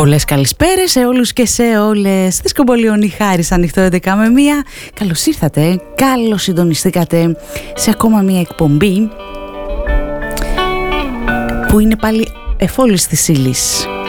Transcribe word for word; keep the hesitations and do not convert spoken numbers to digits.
Πολλές καλησπέρες σε όλους και σε όλες. Τη Σκομπολιώνη Χάρης, ανοιχτό έντεκα με μία. Καλώς ήρθατε, καλώς συντονιστήκατε σε ακόμα μία εκπομπή που είναι πάλι εφόλης της ύλης.